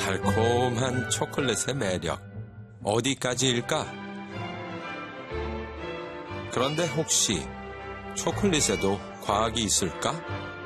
달콤한 초콜릿의 매력, 어디까지일까? 그런데 혹시 초콜릿에도 과학이 있을까?